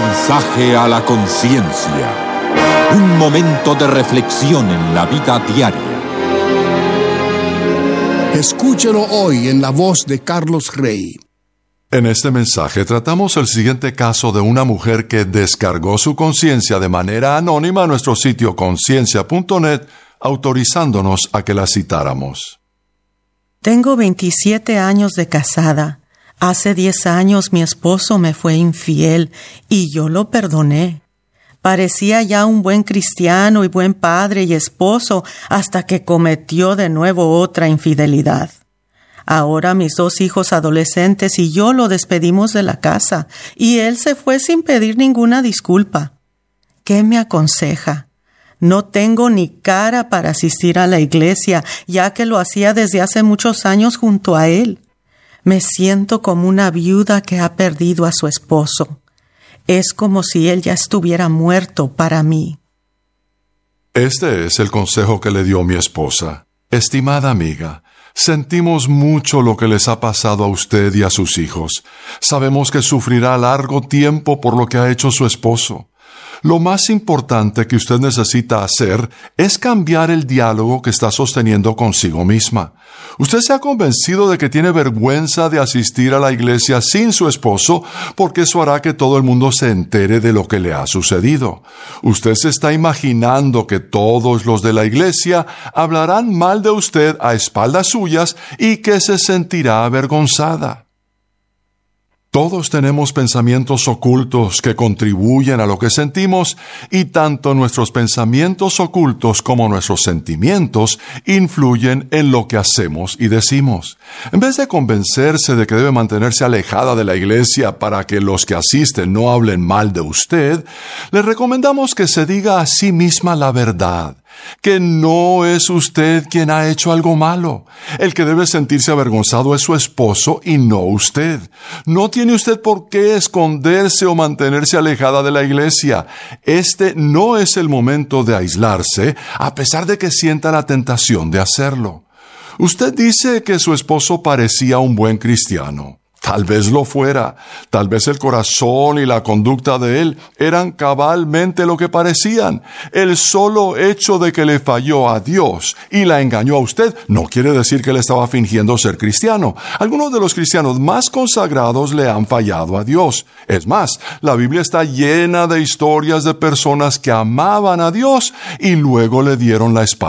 Mensaje a la conciencia. Un momento de reflexión en la vida diaria. Escúchelo hoy en la voz de Carlos Rey. En este mensaje tratamos el siguiente caso de una mujer que descargó su conciencia de manera anónima a nuestro sitio conciencia.net, autorizándonos a que la citáramos. Tengo 27 años de casada. Hace 10 años mi esposo me fue infiel y yo lo perdoné. Parecía ya un buen cristiano y buen padre y esposo hasta que cometió de nuevo otra infidelidad. Ahora mis 2 hijos adolescentes y yo lo despedimos de la casa y él se fue sin pedir ninguna disculpa. ¿Qué me aconseja? No tengo ni cara para asistir a la iglesia, ya que lo hacía desde hace muchos años junto a él. Me siento como una viuda que ha perdido a su esposo. Es como si él ya estuviera muerto para mí. Este es el consejo que le dio mi esposa. Estimada amiga, sentimos mucho lo que les ha pasado a usted y a sus hijos. Sabemos que sufrirá largo tiempo por lo que ha hecho su esposo. Lo más importante que usted necesita hacer es cambiar el diálogo que está sosteniendo consigo misma. Usted se ha convencido de que tiene vergüenza de asistir a la iglesia sin su esposo porque eso hará que todo el mundo se entere de lo que le ha sucedido. Usted se está imaginando que todos los de la iglesia hablarán mal de usted a espaldas suyas y que se sentirá avergonzada. Todos tenemos pensamientos ocultos que contribuyen a lo que sentimos y tanto nuestros pensamientos ocultos como nuestros sentimientos influyen en lo que hacemos y decimos. En vez de convencerse de que debe mantenerse alejada de la iglesia para que los que asisten no hablen mal de usted, le recomendamos que se diga a sí misma la verdad. Que no es usted quien ha hecho algo malo. El que debe sentirse avergonzado es su esposo y no usted. No tiene usted por qué esconderse o mantenerse alejada de la iglesia. Este no es el momento de aislarse, a pesar de que sienta la tentación de hacerlo. Usted dice que su esposo parecía un buen cristiano. Tal vez lo fuera. Tal vez el corazón y la conducta de él eran cabalmente lo que parecían. El solo hecho de que le falló a Dios y la engañó a usted no quiere decir que él estaba fingiendo ser cristiano. Algunos de los cristianos más consagrados le han fallado a Dios. Es más, la Biblia está llena de historias de personas que amaban a Dios y luego le dieron la espalda